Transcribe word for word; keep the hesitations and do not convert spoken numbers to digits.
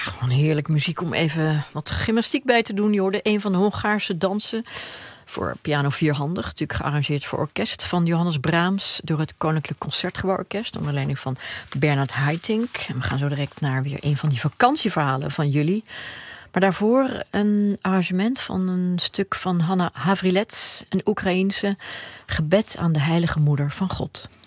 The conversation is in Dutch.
Gewoon heerlijk muziek om even wat gymnastiek bij te doen. Je hoorde een van de Hongaarse dansen voor piano vierhandig. Natuurlijk gearrangeerd voor orkest van Johannes Brahms door het Koninklijk Concertgebouworkest onder leiding van Bernard Haitink. En we gaan zo direct naar weer een van die vakantieverhalen van jullie. Maar daarvoor een arrangement van een stuk van Hanna Havrilets, een Oekraïense, Gebed aan de Heilige Moeder van God.